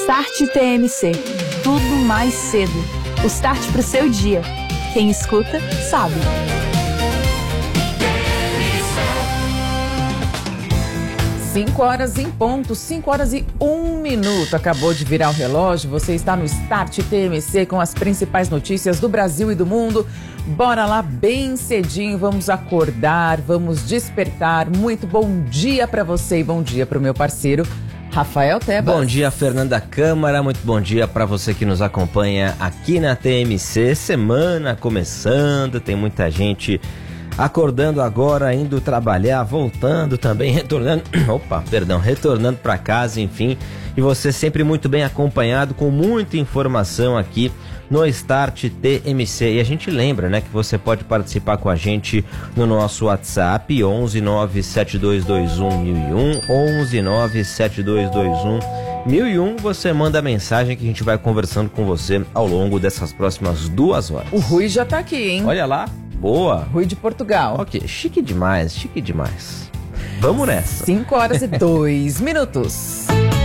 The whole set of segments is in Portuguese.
Start TMC. Tudo mais cedo. O start pro seu dia. Quem escuta, sabe. Cinco horas em ponto, 5 horas e 1 minuto. Acabou de virar o relógio. Você está no Start TMC com as principais notícias do Brasil e do mundo. Bora lá bem cedinho, vamos acordar, vamos despertar. Muito bom dia para você e bom dia para o meu parceiro Rafael Tebas. Bom dia, Fernanda Câmara. Muito bom dia para você que nos acompanha aqui na TMC. Semana começando, tem muita gente acordando agora, indo trabalhar, voltando também, retornando para casa, enfim. E você sempre muito bem acompanhado, com muita informação aqui no Start TMC. E a gente lembra, né, que você pode participar com a gente no nosso WhatsApp 11 97221 1001, 11 97221 1001. Você manda a mensagem que a gente vai conversando com você ao longo dessas próximas 2 horas. O Rui já tá aqui, hein? Olha lá. Boa. Rui de Portugal. Ok, chique demais, chique demais. Vamos nessa. 5 horas e 2 minutos.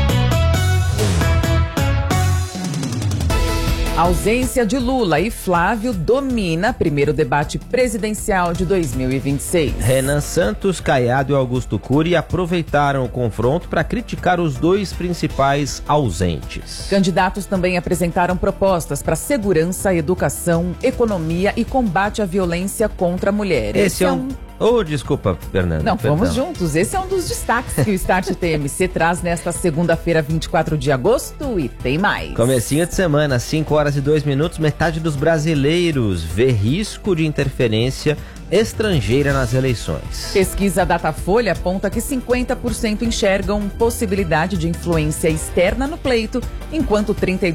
A ausência de Lula e Flávio domina primeiro debate presidencial de 2026. Renan Santos, Caiado e Augusto Cury aproveitaram o confronto para criticar os dois principais ausentes. Candidatos também apresentaram propostas para segurança, educação, economia e combate à violência contra mulheres. Esse é um... desculpa, Fernanda. Não, vamos juntos. Esse é um dos destaques que o Start TMC traz nesta segunda-feira, 24 de agosto, e tem mais. Comecinho de semana, 5 horas e 2 minutos, metade dos brasileiros vê risco de interferência estrangeira nas eleições. Pesquisa Datafolha aponta que 50% enxergam possibilidade de influência externa no pleito, enquanto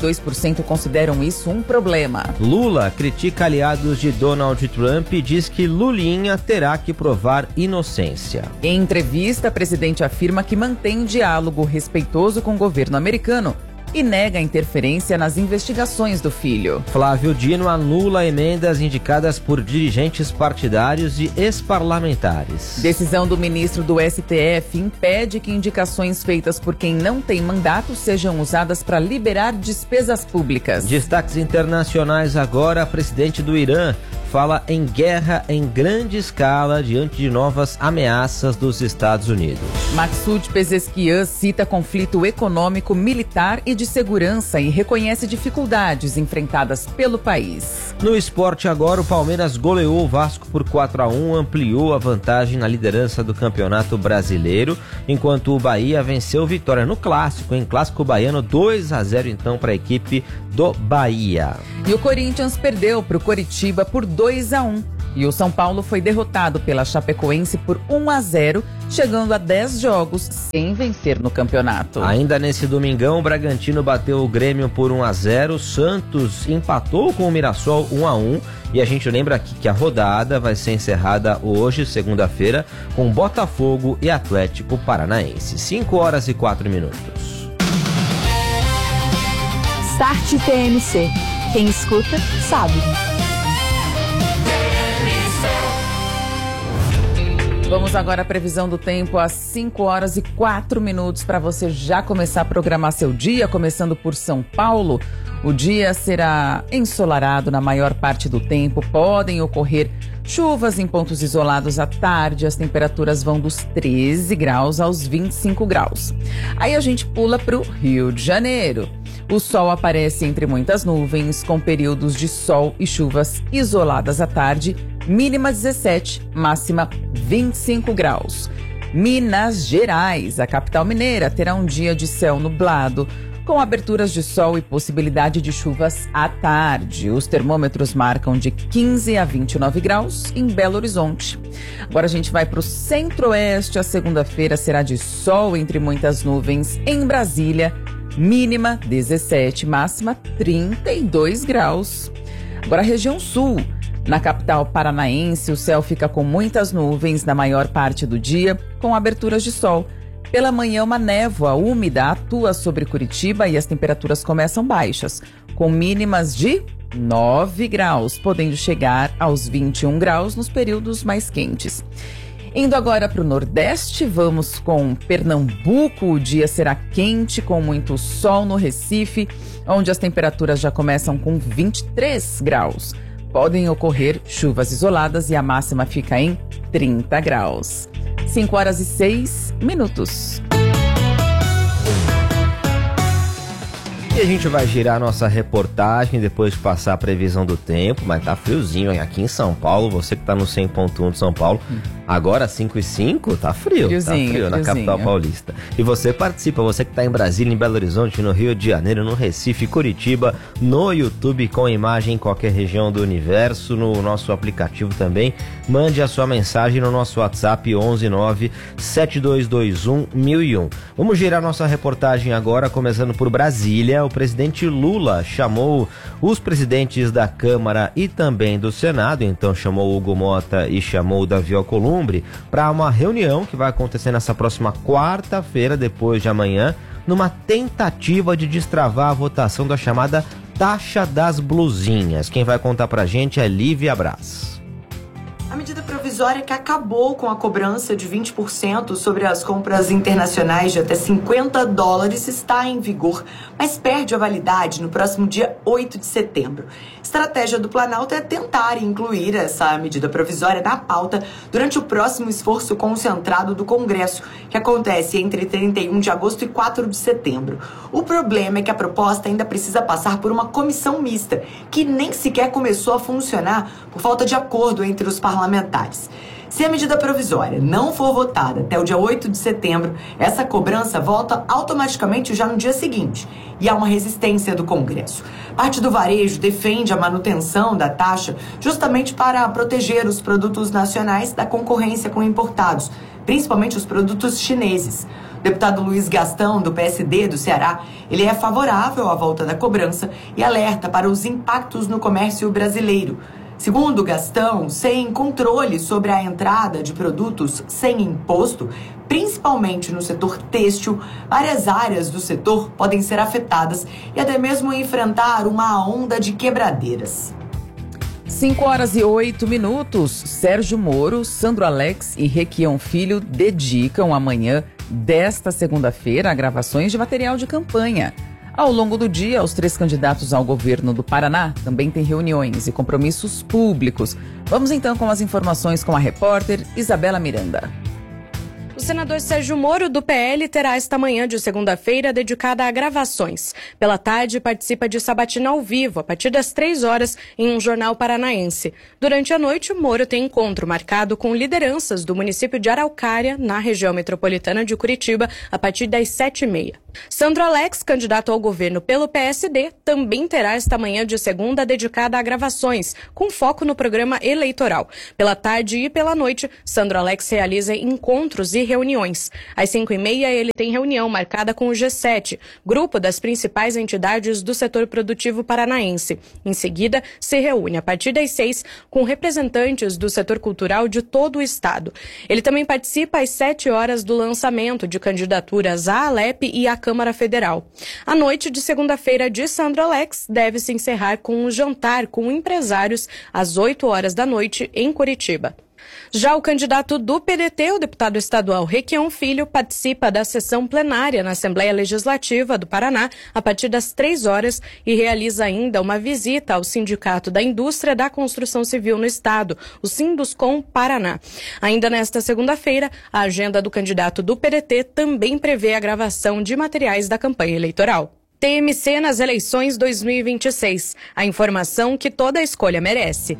32% consideram isso um problema. Lula critica aliados de Donald Trump e diz que Lulinha terá que provar inocência. Em entrevista, a presidente afirma que mantém diálogo respeitoso com o governo americano e nega a interferência nas investigações do filho. Flávio Dino anula emendas indicadas por dirigentes partidários e ex-parlamentares. Decisão do ministro do STF impede que indicações feitas por quem não tem mandato sejam usadas para liberar despesas públicas. Destaques internacionais agora. Presidente do Irã fala em guerra em grande escala diante de novas ameaças dos Estados Unidos. Maksud Pezeshkian cita conflito econômico, militar e de segurança e reconhece dificuldades enfrentadas pelo país. No esporte agora, o Palmeiras goleou o Vasco por 4-1, ampliou a vantagem na liderança do Campeonato Brasileiro, enquanto o Bahia venceu Vitória no Clássico, em Clássico Baiano, 2-0 então para a equipe do Bahia. E o Corinthians perdeu para o Coritiba por 2-1. E o São Paulo foi derrotado pela Chapecoense por 1-0, chegando a 10 jogos sem vencer no campeonato. Ainda nesse domingão, o Bragantino bateu o Grêmio por 1-0, Santos empatou com o Mirassol 1-1, e a gente lembra aqui que a rodada vai ser encerrada hoje, segunda-feira, com Botafogo e Atlético Paranaense. 5 horas e 4 minutos. Start TMC. Quem escuta, sabe. Vamos agora à previsão do tempo às 5 horas e 4 minutos para você já começar a programar seu dia, começando por São Paulo. O dia será ensolarado na maior parte do tempo, podem ocorrer chuvas em pontos isolados à tarde, as temperaturas vão dos 13 graus aos 25 graus. Aí a gente pula para o Rio de Janeiro. O sol aparece entre muitas nuvens, com períodos de sol e chuvas isoladas à tarde, mínima 17, máxima 25 graus. Minas Gerais, a capital mineira, terá um dia de céu nublado, com aberturas de sol e possibilidade de chuvas à tarde. Os termômetros marcam de 15 a 29 graus em Belo Horizonte. Agora a gente vai para o centro-oeste. A segunda-feira será de sol entre muitas nuvens em Brasília, mínima 17, máxima 32 graus. Agora a região sul. Na capital paranaense, o céu fica com muitas nuvens na maior parte do dia, com aberturas de sol. Pela manhã, uma névoa úmida atua sobre Curitiba e as temperaturas começam baixas, com mínimas de 9 graus, podendo chegar aos 21 graus nos períodos mais quentes. Indo agora para o Nordeste, vamos com Pernambuco. O dia será quente, com muito sol no Recife, onde as temperaturas já começam com 23 graus. Podem ocorrer chuvas isoladas e a máxima fica em 30 graus. 5h06. E a gente vai girar nossa reportagem depois de passar a previsão do tempo, mas tá friozinho aqui em São Paulo, você que tá no 100.1 de São Paulo, agora 5h05, tá frio, friozinho, tá frio na capital paulista. E você participa, você que tá em Brasília, em Belo Horizonte, no Rio de Janeiro, no Recife, Curitiba, no YouTube com imagem em qualquer região do universo, no nosso aplicativo também. Mande a sua mensagem no nosso WhatsApp 11972211001. Vamos girar nossa reportagem agora, começando por Brasília. O presidente Lula chamou os presidentes da Câmara e também do Senado, então chamou Hugo Mota e chamou Davi Alcolumbre, para uma reunião que vai acontecer nessa próxima quarta-feira, depois de amanhã, numa tentativa de destravar a votação da chamada taxa das blusinhas. Quem vai contar pra gente é Lívia Braz. A medida provisória que acabou com a cobrança de 20% sobre as compras internacionais de até $50 está em vigor, mas perde a validade no próximo dia 8 de setembro. A estratégia do Planalto é tentar incluir essa medida provisória na pauta durante o próximo esforço concentrado do Congresso, que acontece entre 31 de agosto e 4 de setembro. O problema é que a proposta ainda precisa passar por uma comissão mista, que nem sequer começou a funcionar por falta de acordo entre os parlamentares. Se a medida provisória não for votada até o dia 8 de setembro, essa cobrança volta automaticamente já no dia seguinte, e há uma resistência do Congresso. Parte do varejo defende a manutenção da taxa justamente para proteger os produtos nacionais da concorrência com importados, principalmente os produtos chineses. O deputado Luiz Gastão, do PSD do Ceará, ele é favorável à volta da cobrança e alerta para os impactos no comércio brasileiro. Segundo Gastão, sem controle sobre a entrada de produtos sem imposto, principalmente no setor têxtil, várias áreas do setor podem ser afetadas e até mesmo enfrentar uma onda de quebradeiras. 5h08. Sérgio Moro, Sandro Alex e Requião Filho dedicam amanhã desta segunda-feira a gravações de material de campanha. Ao longo do dia, os 3 candidatos ao governo do Paraná também têm reuniões e compromissos públicos. Vamos então com as informações com a repórter Isabela Miranda. O senador Sérgio Moro, do PL, terá esta manhã de segunda-feira dedicada a gravações. Pela tarde, participa de sabatina ao vivo, a partir das 3 horas, em um jornal paranaense. Durante a noite, Moro tem encontro marcado com lideranças do município de Araucária, na região metropolitana de Curitiba, a partir das 7h30. Sandro Alex, candidato ao governo pelo PSD, também terá esta manhã de segunda dedicada a gravações, com foco no programa eleitoral. Pela tarde e pela noite, Sandro Alex realiza encontros e reuniões. Às 5h30, ele tem reunião marcada com o G7, grupo das principais entidades do setor produtivo paranaense. Em seguida, se reúne a partir das 6 com representantes do setor cultural de todo o estado. Ele também participa às 7 horas do lançamento de candidaturas à Alep e à Câmara Federal. A noite de segunda-feira de Sandro Alex deve se encerrar com um jantar com empresários às 8 horas da noite em Curitiba. Já o candidato do PDT, o deputado estadual Requião Filho, participa da sessão plenária na Assembleia Legislativa do Paraná a partir das 3 horas e realiza ainda uma visita ao Sindicato da Indústria da Construção Civil no Estado, o Sinduscom Paraná. Ainda nesta segunda-feira, a agenda do candidato do PDT também prevê a gravação de materiais da campanha eleitoral. TMC nas eleições 2026. A informação que toda escolha merece.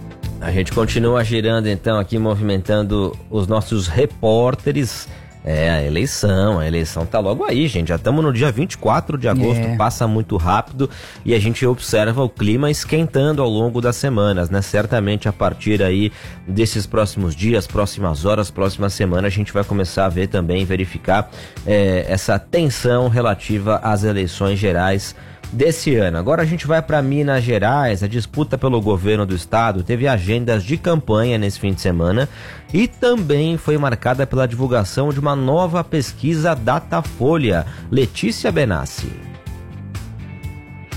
A gente continua girando então aqui, movimentando os nossos repórteres. A eleição tá logo aí, gente. Já estamos no dia 24 de agosto, passa muito rápido e a gente observa o clima esquentando ao longo das semanas, né? Certamente a partir aí desses próximos dias, próximas horas, próxima semana, a gente vai começar a ver também, verificar essa tensão relativa às eleições gerais desse ano. Agora a gente vai para Minas Gerais. A disputa pelo governo do estado teve agendas de campanha nesse fim de semana e também foi marcada pela divulgação de uma nova pesquisa Datafolha. Letícia Benassi.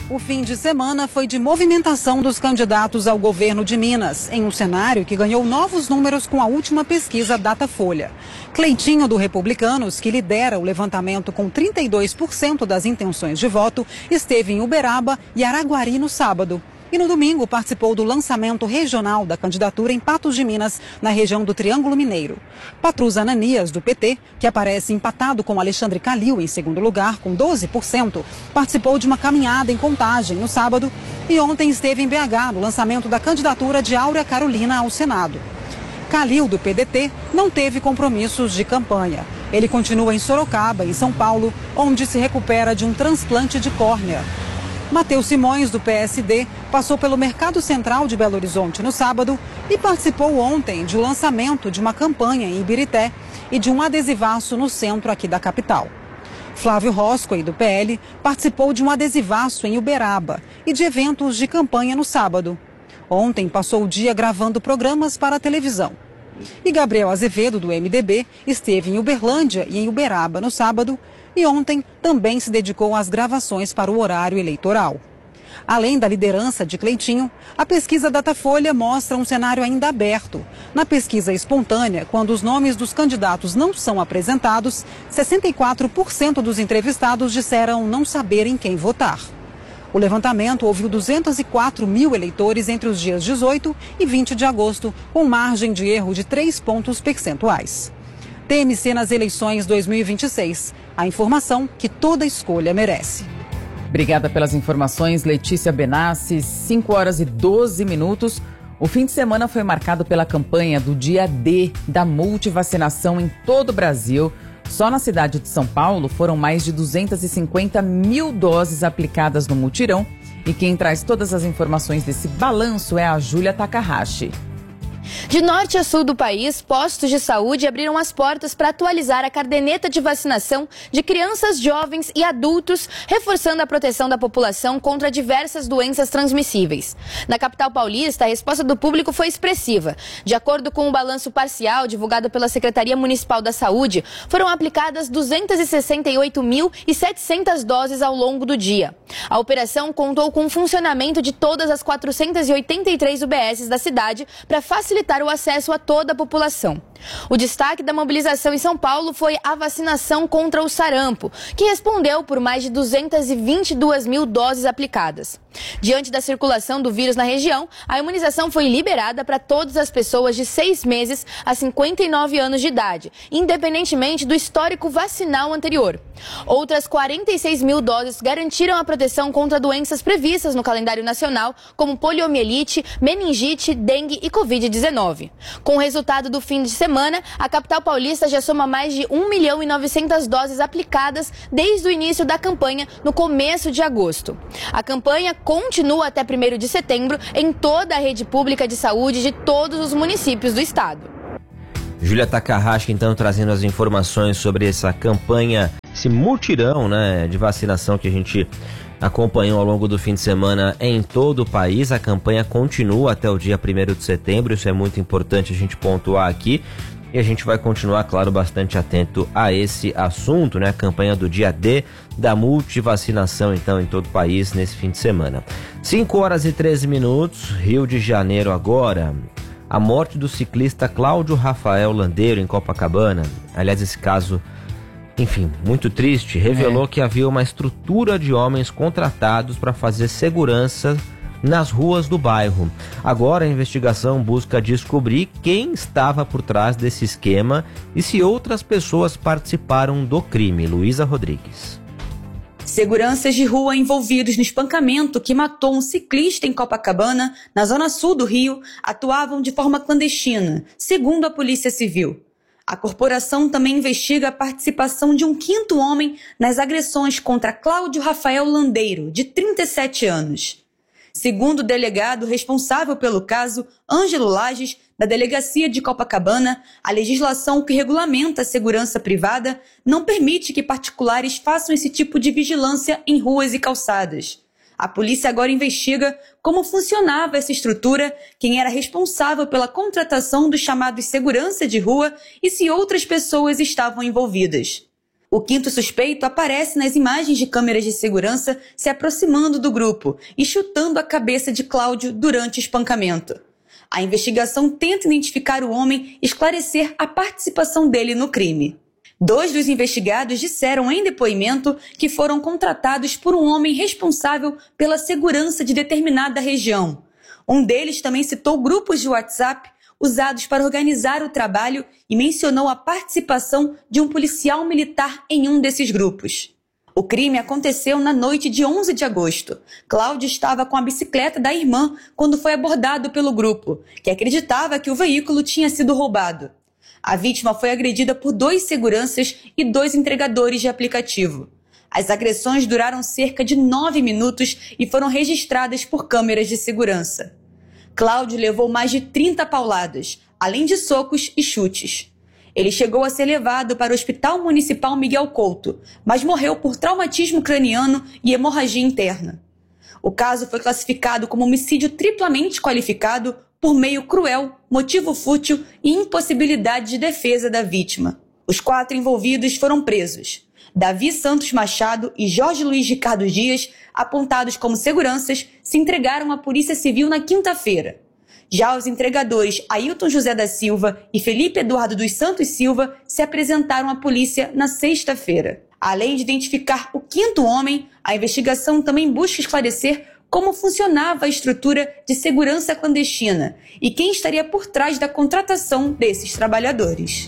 O fim de semana foi de movimentação dos candidatos ao governo de Minas, em um cenário que ganhou novos números com a última pesquisa Datafolha. Cleitinho, do Republicanos, que lidera o levantamento com 32% das intenções de voto, esteve em Uberaba e Araguari no sábado. E no domingo participou do lançamento regional da candidatura em Patos de Minas, na região do Triângulo Mineiro. Patrus Ananias, do PT, que aparece empatado com Alexandre Calil em segundo lugar, com 12%, participou de uma caminhada em Contagem no sábado e ontem esteve em BH no lançamento da candidatura de Áurea Carolina ao Senado. Calil, do PDT, não teve compromissos de campanha. Ele continua em Sorocaba, em São Paulo, onde se recupera de um transplante de córnea. Matheus Simões, do PSD, passou pelo Mercado Central de Belo Horizonte no sábado e participou ontem de lançamento de uma campanha em Ibirité e de um adesivaço no centro aqui da capital. Flávio Roscoe, do PL, participou de um adesivaço em Uberaba e de eventos de campanha no sábado. Ontem passou o dia gravando programas para a televisão. E Gabriel Azevedo, do MDB, esteve em Uberlândia e em Uberaba no sábado e ontem também se dedicou às gravações para o horário eleitoral. Além da liderança de Cleitinho, a pesquisa Datafolha mostra um cenário ainda aberto. Na pesquisa espontânea, quando os nomes dos candidatos não são apresentados, 64% dos entrevistados disseram não saber em quem votar. O levantamento ouviu 204 mil eleitores entre os dias 18 e 20 de agosto, com margem de erro de 3 pontos percentuais. TMC nas eleições 2026. A informação que toda escolha merece. Obrigada pelas informações, Letícia Benassi. 5 horas e 12 minutos. O fim de semana foi marcado pela campanha do Dia D da multivacinação em todo o Brasil. Só na cidade de São Paulo foram mais de 250 mil doses aplicadas no mutirão. E quem traz todas as informações desse balanço é a Júlia Takahashi. De norte a sul do país, postos de saúde abriram as portas para atualizar a caderneta de vacinação de crianças, jovens e adultos, reforçando a proteção da população contra diversas doenças transmissíveis. Na capital paulista, a resposta do público foi expressiva. De acordo com o balanço parcial divulgado pela Secretaria Municipal da Saúde, foram aplicadas 268.700 doses ao longo do dia. A operação contou com o funcionamento de todas as 483 UBSs da cidade para facilitar o acesso a toda a população. O destaque da mobilização em São Paulo foi a vacinação contra o sarampo, que respondeu por mais de 222 mil doses aplicadas. Diante da circulação do vírus na região, a imunização foi liberada para todas as pessoas de 6 meses a 59 anos de idade, independentemente do histórico vacinal anterior. Outras 46 mil doses garantiram a proteção contra doenças previstas no calendário nacional, como poliomielite, meningite, dengue e Covid-19. Com o resultado do fim de semana, a capital paulista já soma mais de 1.900.000 doses aplicadas desde o início da campanha no começo de agosto. A campanha continua até 1º de setembro em toda a rede pública de saúde de todos os municípios do estado. Júlia Takahashi, então, trazendo as informações sobre essa campanha, esse mutirão, de vacinação que a gente acompanhou ao longo do fim de semana em todo o país. A campanha continua até o dia 1º de setembro, isso é muito importante a gente pontuar aqui. E a gente vai continuar, claro, bastante atento a esse assunto, A campanha do Dia D da multivacinação, então, em todo o país nesse fim de semana. 5 horas e 13 minutos, Rio de Janeiro agora. A morte do ciclista Cláudio Rafael Landeiro em Copacabana. Aliás, esse caso, enfim, muito triste, revelou que havia uma estrutura de homens contratados para fazer segurança nas ruas do bairro. Agora a investigação busca descobrir quem estava por trás desse esquema e se outras pessoas participaram do crime. Luísa Rodrigues. Seguranças de rua envolvidos no espancamento que matou um ciclista em Copacabana, na zona sul do Rio, atuavam de forma clandestina, segundo a Polícia Civil. A corporação também investiga a participação de um 5º homem nas agressões contra Cláudio Rafael Landeiro, de 37 anos. Segundo o delegado responsável pelo caso, Ângelo Lages, da Delegacia de Copacabana, a legislação que regulamenta a segurança privada não permite que particulares façam esse tipo de vigilância em ruas e calçadas. A polícia agora investiga como funcionava essa estrutura, quem era responsável pela contratação dos chamados segurança de rua e se outras pessoas estavam envolvidas. O quinto suspeito aparece nas imagens de câmeras de segurança se aproximando do grupo e chutando a cabeça de Cláudio durante o espancamento. A investigação tenta identificar o homem e esclarecer a participação dele no crime. 2 dos investigados disseram em depoimento que foram contratados por um homem responsável pela segurança de determinada região. Um deles também citou grupos de WhatsApp usados para organizar o trabalho e mencionou a participação de um policial militar em um desses grupos. O crime aconteceu na noite de 11 de agosto. Cláudio estava com a bicicleta da irmã quando foi abordado pelo grupo, que acreditava que o veículo tinha sido roubado. A vítima foi agredida por 2 seguranças e 2 entregadores de aplicativo. As agressões duraram cerca de 9 minutos e foram registradas por câmeras de segurança. Cláudio levou mais de 30 pauladas, além de socos e chutes. Ele chegou a ser levado para o Hospital Municipal Miguel Couto, mas morreu por traumatismo craniano e hemorragia interna. O caso foi classificado como homicídio triplamente qualificado por meio cruel, motivo fútil e impossibilidade de defesa da vítima. Os 4 envolvidos foram presos. Davi Santos Machado e Jorge Luiz Ricardo Dias, apontados como seguranças, se entregaram à Polícia Civil na quinta-feira. Já os entregadores Ailton José da Silva e Felipe Eduardo dos Santos Silva se apresentaram à polícia na sexta-feira. Além de identificar o 5º homem, a investigação também busca esclarecer como funcionava a estrutura de segurança clandestina e quem estaria por trás da contratação desses trabalhadores.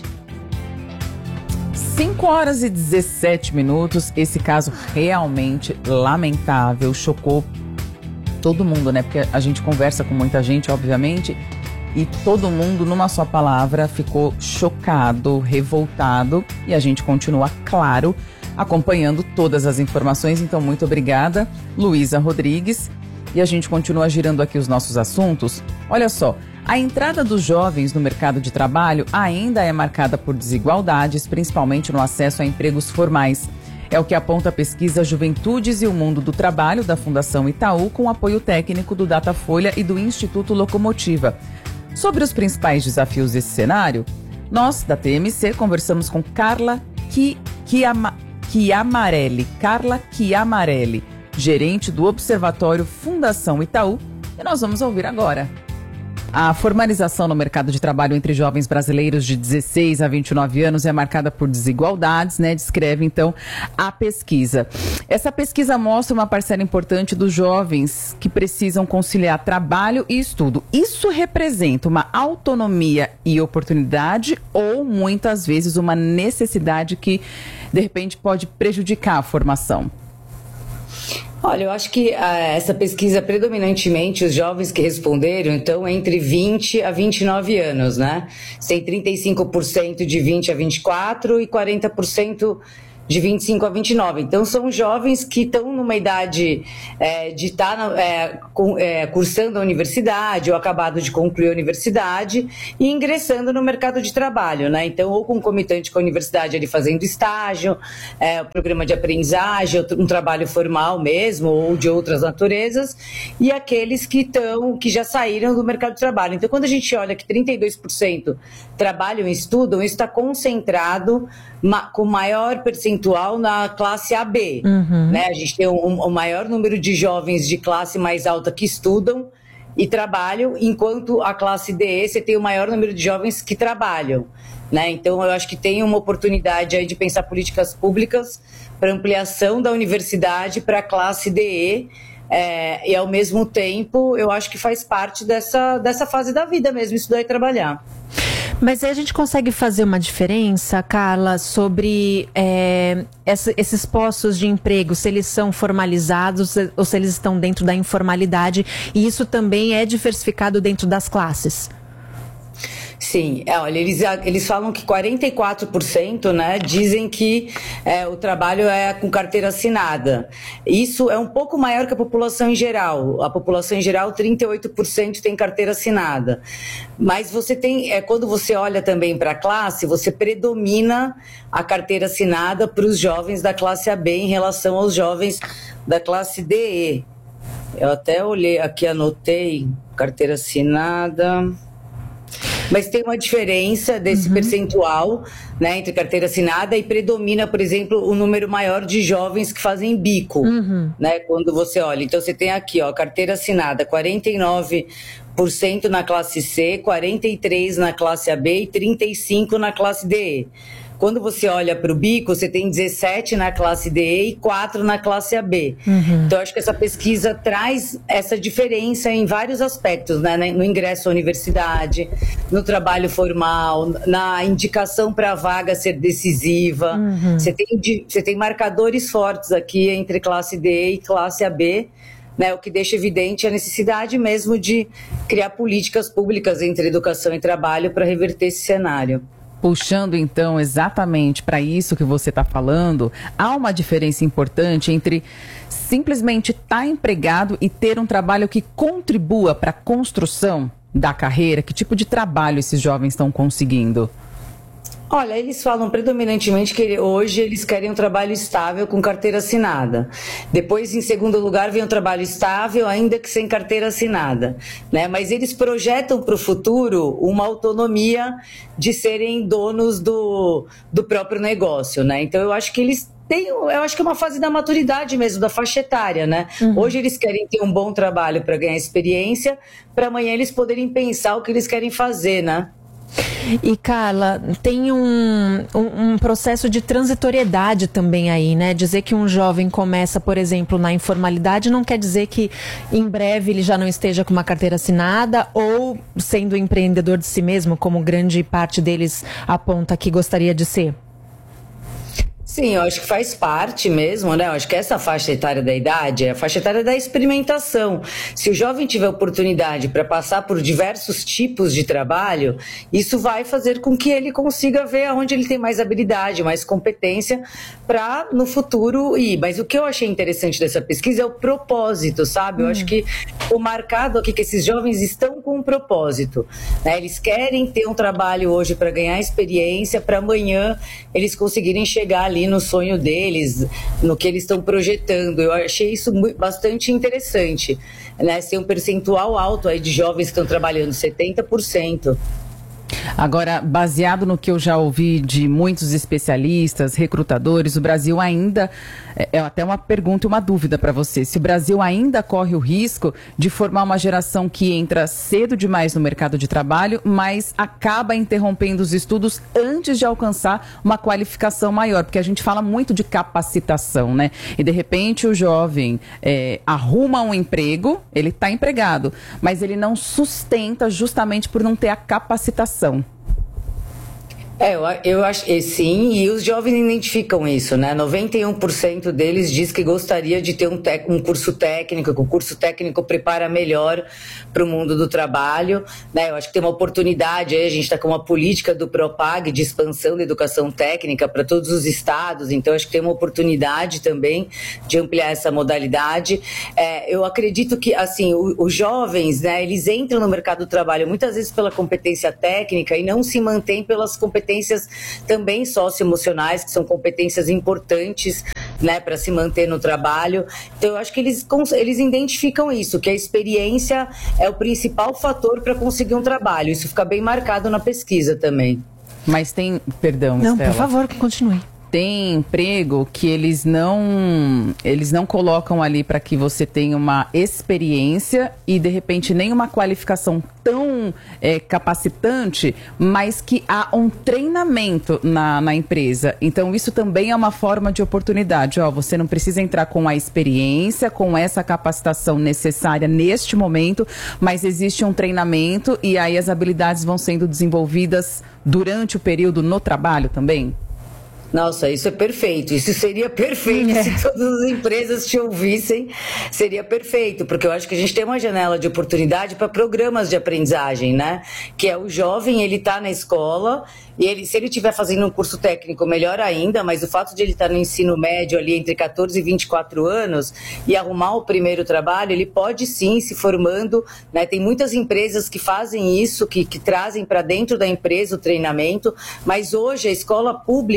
5 horas e 17 minutos, esse caso realmente lamentável, chocou todo mundo, né? Porque a gente conversa com muita gente, obviamente, e todo mundo, numa só palavra, ficou chocado, revoltado, e a gente continua, claro, acompanhando todas as informações. Então, muito obrigada, Luísa Rodrigues, e a gente continua girando aqui os nossos assuntos. Olha só, a entrada dos jovens no mercado de trabalho ainda é marcada por desigualdades, principalmente no acesso a empregos formais. É o que aponta a pesquisa Juventudes e o Mundo do Trabalho da Fundação Itaú, com apoio técnico do Datafolha e do Instituto Locomotiva. Sobre os principais desafios desse cenário, nós, da TMC, conversamos com Carla Chiamarelli, gerente do Observatório Fundação Itaú, e nós vamos ouvir agora. A formalização no mercado de trabalho entre jovens brasileiros de 16 a 29 anos é marcada por desigualdades, né? Descreve, então, a pesquisa. Essa pesquisa mostra uma parcela importante dos jovens que precisam conciliar trabalho e estudo. Isso representa uma autonomia e oportunidade ou, muitas vezes, uma necessidade que, de repente, pode prejudicar a formação? Olha, eu acho que essa pesquisa, predominantemente, os jovens que responderam, então, entre 20 a 29 anos, né? Tem 35% de 20 a 24 e 40% de 25 a 29. Então, são jovens que estão numa idade de estar cursando a universidade ou acabado de concluir a universidade e ingressando no mercado de trabalho, né? Então, ou concomitante com a universidade, ali fazendo estágio, programa de aprendizagem, um trabalho formal mesmo, ou de outras naturezas, e aqueles que já saíram do mercado de trabalho. Então, quando a gente olha que 32% trabalham e estudam, isso está concentrado com maior percentual na classe AB. Né? A gente tem o maior número de jovens de classe mais alta que estudam e trabalham, enquanto a classe DE você tem o maior número de jovens que trabalham. Né? Então, eu acho que tem uma oportunidade aí de pensar políticas públicas para ampliação da universidade para a classe DE, e, ao mesmo tempo, eu acho que faz parte dessa fase da vida mesmo, estudar e trabalhar. Mas aí a gente consegue fazer uma diferença, Carla, sobre esses postos de emprego, se eles são formalizados ou se eles estão dentro da informalidade, e isso também é diversificado dentro das classes? Sim, olha, eles falam que 44%, né, dizem que o trabalho é com carteira assinada. Isso é um pouco maior que a população em geral. A população em geral, 38% tem carteira assinada. Mas você tem, quando você olha também para a classe, você predomina a carteira assinada para os jovens da classe AB em relação aos jovens da classe DE. Eu até olhei aqui, anotei, carteira assinada. Mas tem uma diferença desse percentual, né, entre carteira assinada e predomina, por exemplo, o número maior de jovens que fazem bico, né, quando você olha. Então você tem aqui, ó, carteira assinada, 49% na classe C, 43% na classe AB e 35% na classe DE. Quando você olha para o bico, você tem 17 na classe DE e 4 na classe AB. Então, acho que essa pesquisa traz essa diferença em vários aspectos, né? No ingresso à universidade, no trabalho formal, na indicação para a vaga ser decisiva. Você tem marcadores fortes aqui entre classe DE e classe AB, né, o que deixa evidente a necessidade mesmo de criar políticas públicas entre educação e trabalho para reverter esse cenário. Puxando então exatamente para isso que você está falando, há uma diferença importante entre simplesmente estar empregado e ter um trabalho que contribua para a construção da carreira. Que tipo de trabalho esses jovens estão conseguindo? Olha, eles falam predominantemente que hoje eles querem um trabalho estável com carteira assinada. Depois, em segundo lugar, vem um trabalho estável, ainda que sem carteira assinada, né? Mas eles projetam para o futuro uma autonomia de serem donos do próprio negócio, né? Então, eu acho que eles eu acho que é uma fase da maturidade mesmo, da faixa etária, né? Hoje eles querem ter um bom trabalho para ganhar experiência, para amanhã eles poderem pensar o que eles querem fazer, né? E, Carla, tem um processo de transitoriedade também aí, né? Dizer que um jovem começa, por exemplo, na informalidade não quer dizer que em breve ele já não esteja com uma carteira assinada ou sendo empreendedor de si mesmo, como grande parte deles aponta que gostaria de ser. Sim, eu acho que faz parte mesmo, né? Eu acho que essa faixa etária da idade é a faixa etária da experimentação. Se o jovem tiver oportunidade para passar por diversos tipos de trabalho, isso vai fazer com que ele consiga ver aonde ele tem mais habilidade, mais competência para no futuro ir. Mas o que eu achei interessante dessa pesquisa é o propósito, sabe? Eu acho que o marcado aqui que esses jovens estão com um propósito, né? Eles querem ter um trabalho hoje para ganhar experiência, para amanhã eles conseguirem chegar ali no sonho deles, no que eles estão projetando. Eu achei isso bastante interessante, né? Tem um percentual alto aí de jovens que estão trabalhando, 70%. Agora, baseado no que eu já ouvi de muitos especialistas, recrutadores, o Brasil ainda, é até uma pergunta e uma dúvida para você, se o Brasil ainda corre o risco de formar uma geração que entra cedo demais no mercado de trabalho, mas acaba interrompendo os estudos antes de alcançar uma qualificação maior, porque a gente fala muito de capacitação, né? E de repente o jovem arruma um emprego, ele está empregado, mas ele não sustenta justamente por não ter a capacitação. Eu acho que sim, e os jovens identificam isso, né? 91% deles diz que gostaria de ter um curso técnico, que o curso técnico prepara melhor para o mundo do trabalho, né? Eu acho que tem uma oportunidade aí, a gente está com uma política do PROPAG de expansão da educação técnica para todos os estados, então acho que tem uma oportunidade também de ampliar essa modalidade. Eu acredito que, assim, os jovens, né, eles entram no mercado do trabalho muitas vezes pela competência técnica e não se mantêm pelas competências também socioemocionais, que são competências importantes, né, para se manter no trabalho. Então, eu acho que eles identificam isso, que a experiência é o principal fator para conseguir um trabalho. Isso fica bem marcado na pesquisa também. Mas tem... Perdão, Não, Estela. por favor, continue. Tem emprego que eles não colocam ali para que você tenha uma experiência e, de repente, nem uma qualificação tão capacitante, mas que há um treinamento na empresa. Então, isso também é uma forma de oportunidade. Você não precisa entrar com a experiência, com essa capacitação necessária neste momento, mas existe um treinamento e aí as habilidades vão sendo desenvolvidas durante o período no trabalho também? Nossa, isso é perfeito. Isso seria perfeito se todas as empresas te ouvissem. Seria perfeito, porque eu acho que a gente tem uma janela de oportunidade para programas de aprendizagem, né? Que é o jovem, ele tá na escola e se ele estiver fazendo um curso técnico, melhor ainda, mas o fato de ele estar no ensino médio ali entre 14 e 24 anos e arrumar o primeiro trabalho, ele pode sim se formando, né? Tem muitas empresas que fazem isso, que trazem para dentro da empresa o treinamento, mas hoje a escola pública, ela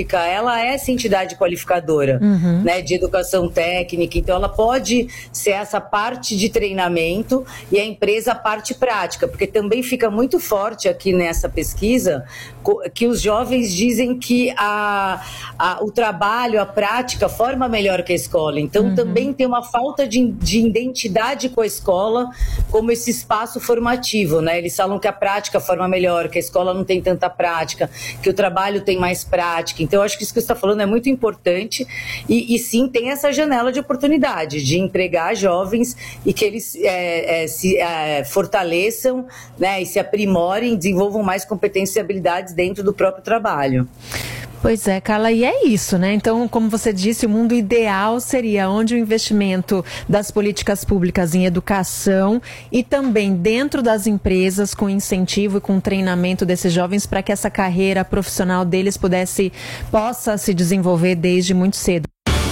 ela é essa entidade qualificadora, né, de educação técnica, então ela pode ser essa parte de treinamento e a empresa a parte prática, porque também fica muito forte aqui nessa pesquisa que os jovens dizem que o trabalho, a prática forma melhor que a escola, então também tem uma falta de identidade com a escola como esse espaço formativo, né? Eles falam que a prática forma melhor, que a escola não tem tanta prática, que o trabalho tem mais prática. Então, eu acho que isso que você está falando é muito importante e sim, tem essa janela de oportunidade de empregar jovens e que eles se fortaleçam, né, e se aprimorem, desenvolvam mais competências e habilidades dentro do próprio trabalho. Pois é, Carla, e é isso, né? Então, como você disse, o mundo ideal seria onde o investimento das políticas públicas em educação e também dentro das empresas, com incentivo e com treinamento desses jovens para que essa carreira profissional deles possa se desenvolver desde muito cedo.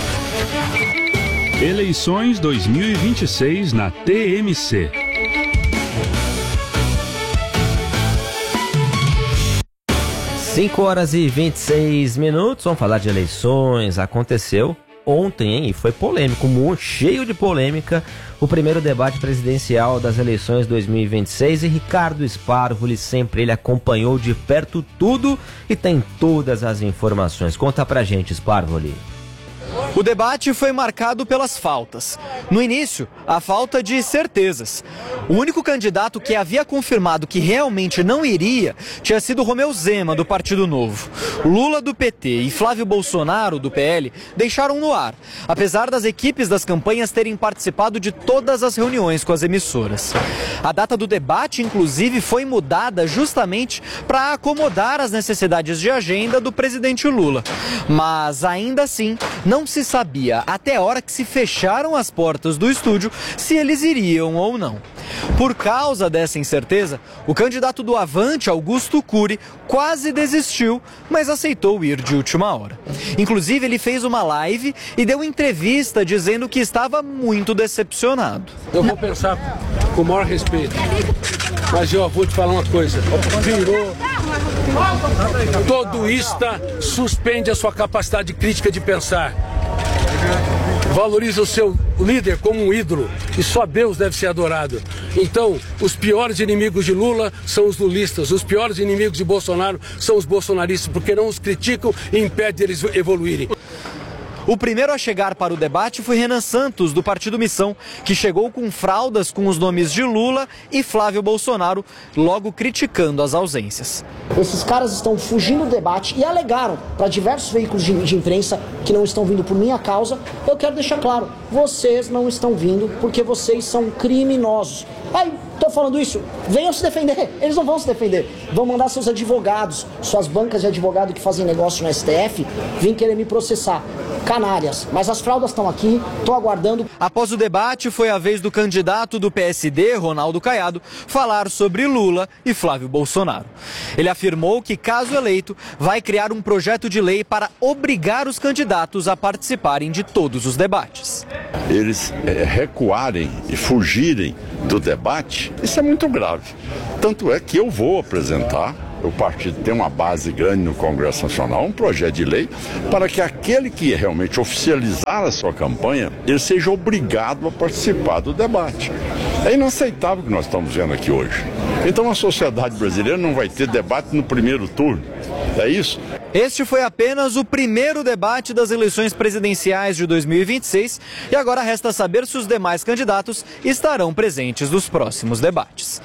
Eleições 2026 na TMC. 5h26. Vamos falar de eleições. Aconteceu ontem, hein? E foi polêmico, cheio de polêmica, o primeiro debate presidencial das eleições 2026. E Ricardo Sparvoli, sempre ele acompanhou de perto tudo e tem todas as informações. Conta pra gente, Sparvoli. O debate foi marcado pelas faltas. No início, a falta de certezas. O único candidato que havia confirmado que realmente não iria tinha sido Romeu Zema, do Partido Novo. Lula, do PT, e Flávio Bolsonaro, do PL, deixaram no ar, apesar das equipes das campanhas terem participado de todas as reuniões com as emissoras. A data do debate, inclusive, foi mudada justamente para acomodar as necessidades de agenda do presidente Lula. Mas, ainda assim, não se sabia, até a hora que se fecharam as portas do estúdio, se eles iriam ou não. Por causa dessa incerteza, o candidato do Avante, Augusto Cury, quase desistiu, mas aceitou ir de última hora. Inclusive, ele fez uma live e deu entrevista dizendo que estava muito decepcionado. Eu vou pensar com o maior respeito, mas eu vou te falar uma coisa. Virou todoísta, suspende a sua capacidade crítica de pensar. Valoriza o seu líder como um ídolo e só Deus deve ser adorado. Então, os piores inimigos de Lula são os lulistas, os piores inimigos de Bolsonaro são os bolsonaristas, porque não os criticam e impedem eles evoluírem. O primeiro a chegar para o debate foi Renan Santos, do Partido Missão, que chegou com fraldas com os nomes de Lula e Flávio Bolsonaro, logo criticando as ausências. Esses caras estão fugindo do debate e alegaram para diversos veículos de imprensa que não estão vindo por minha causa. Eu quero deixar claro, vocês não estão vindo porque vocês são criminosos. Aí, tô falando isso, venham se defender. Eles não vão se defender. Vão mandar seus advogados, suas bancas de advogado que fazem negócio no STF, vir querer me processar. Canárias, mas as fraldas estão aqui, tô aguardando. Após o debate, foi a vez do candidato do PSD, Ronaldo Caiado, falar sobre Lula e Flávio Bolsonaro. Ele afirmou que, caso eleito, vai criar um projeto de lei para obrigar os candidatos a participarem de todos os debates. Eles recuarem e fugirem do debate, isso é muito grave. Tanto é que eu vou apresentar, o partido tem uma base grande no Congresso Nacional, um projeto de lei para que aquele que realmente oficializar a sua campanha, ele seja obrigado a participar do debate. É inaceitável o que nós estamos vendo aqui hoje. Então a sociedade brasileira não vai ter debate no primeiro turno. É isso? Este foi apenas o primeiro debate das eleições presidenciais de 2026 e agora resta saber se os demais candidatos estarão presentes nos próximos debates.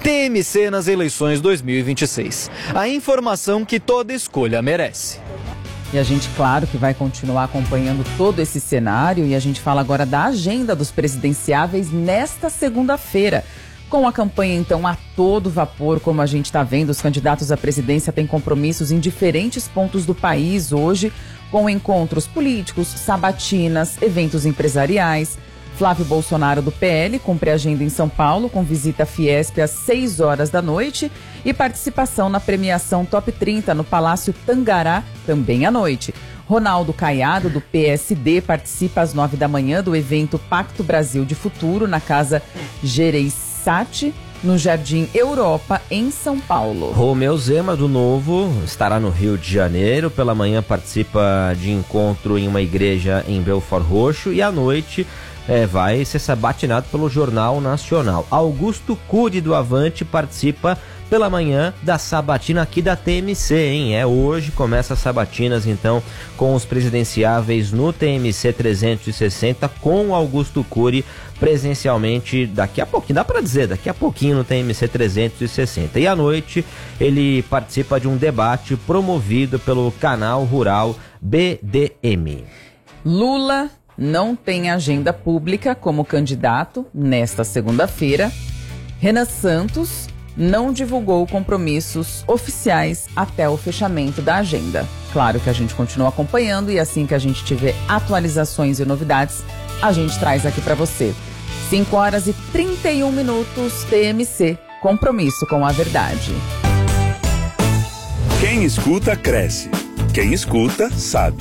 TMC nas eleições 2026. A informação que toda escolha merece. E a gente, claro, que vai continuar acompanhando todo esse cenário e a gente fala agora da agenda dos presidenciáveis nesta segunda-feira. Com a campanha, então, a todo vapor, como a gente está vendo, os candidatos à presidência têm compromissos em diferentes pontos do país hoje, com encontros políticos, sabatinas, eventos empresariais. Flávio Bolsonaro, do PL, cumpre agenda em São Paulo, com visita à Fiesp às 6 horas da noite e participação na premiação Top 30 no Palácio Tangará, também à noite. Ronaldo Caiado, do PSD, participa às 9 da manhã do evento Pacto Brasil de Futuro, na Casa Gereissati, no Jardim Europa, em São Paulo. Romeu Zema, do Novo, estará no Rio de Janeiro. Pela manhã participa de encontro em uma igreja em Belford Roxo e à noite vai ser sabatinado pelo Jornal Nacional. Augusto Cury, do Avante, participa pela manhã da sabatina aqui da TMC, hein? Hoje começa as sabatinas, então, com os presidenciáveis no TMC 360, com Augusto Cury presencialmente daqui a pouquinho, dá pra dizer, daqui a pouquinho no TMC 360. E à noite ele participa de um debate promovido pelo canal rural BDM. Lula não tem agenda pública como candidato nesta segunda-feira. Renan Santos não divulgou compromissos oficiais até o fechamento da agenda. Claro que a gente continua acompanhando e assim que a gente tiver atualizações e novidades, a gente traz aqui para você. 5h31, TMC, compromisso com a verdade. Quem escuta, cresce. Quem escuta, sabe.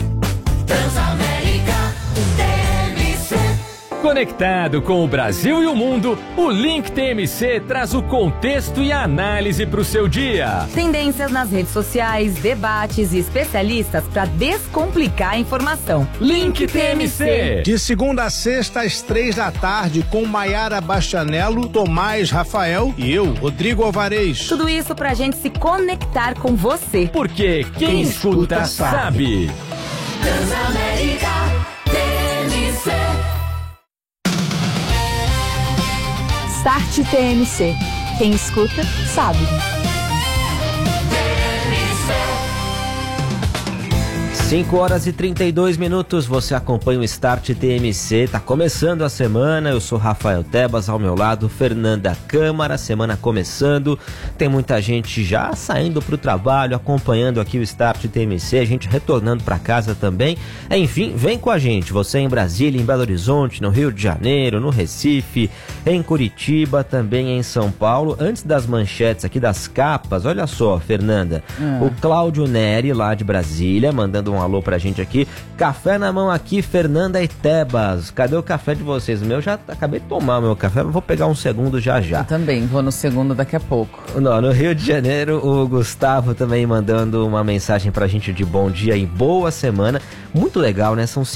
Conectado com o Brasil e o mundo, o Link TMC traz o contexto e a análise para o seu dia. Tendências nas redes sociais, debates e especialistas para descomplicar a informação. Link TMC. De segunda a sexta, às 3h, com Maiara Bastianello, Tomás Rafael e eu, Rodrigo Alvarez. Tudo isso pra gente se conectar com você. Porque quem escuta sabe. Transamérica TMC. Start TMC. Quem escuta, sabe. 5h32, você acompanha o Start TMC, tá começando a semana, eu sou Rafael Tebas, ao meu lado Fernanda Câmara, semana começando, tem muita gente já saindo pro trabalho, acompanhando aqui o Start TMC, a gente retornando para casa também, enfim, vem com a gente, você em Brasília, em Belo Horizonte, no Rio de Janeiro, no Recife, em Curitiba, também em São Paulo. Antes das manchetes aqui, das capas, olha só, Fernanda, o Cláudio Neri, lá de Brasília, mandando um alô pra gente aqui. Café na mão aqui, Fernanda e Tebas. Cadê o café de vocês? O meu já acabei de tomar o meu café, vou pegar um segundo já. Eu também, vou no segundo daqui a pouco. No Rio de Janeiro, o Gustavo também mandando uma mensagem pra gente de bom dia e boa semana. Muito legal, né? São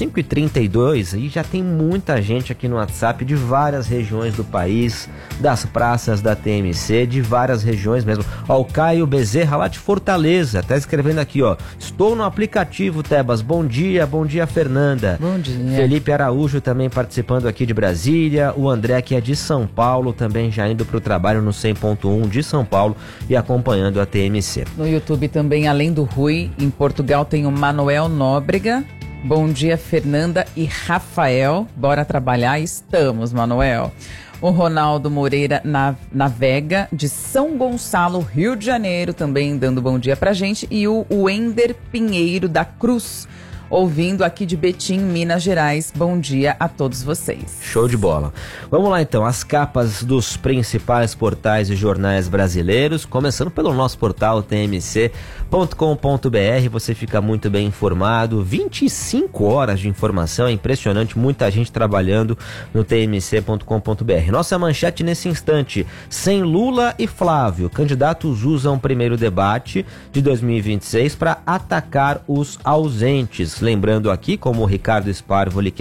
5h32 e já tem muita gente aqui no WhatsApp de várias regiões do país, das praças da TMC, de várias regiões mesmo. Ó, o Caio Bezerra lá de Fortaleza, tá escrevendo aqui, ó. Estou no aplicativo, Tebas. Bom dia, Fernanda. Bom dia. Felipe Araújo também participando aqui de Brasília. O André, que é de São Paulo, também já indo pro trabalho no 100.1 de São Paulo e acompanhando a TMC. No YouTube também, além do Rui, em Portugal tem o Manuel Nóbrega. Bom dia, Fernanda e Rafael. Bora trabalhar? Estamos, Manuel. O Ronaldo Moreira Navega, de São Gonçalo, Rio de Janeiro, também dando bom dia pra gente. E o Wender Pinheiro da Cruz, ouvindo aqui de Betim, Minas Gerais. Bom dia a todos vocês. Show de bola. Vamos lá então, as capas dos principais portais e jornais brasileiros, começando pelo nosso portal tmc.com.br, você fica muito bem informado, 25 horas de informação, é impressionante, muita gente trabalhando no tmc.com.br. Nossa manchete nesse instante: sem Lula e Flávio, candidatos usam o primeiro debate de 2026 para atacar os ausentes. Lembrando aqui, como o Ricardo Sparvoli, que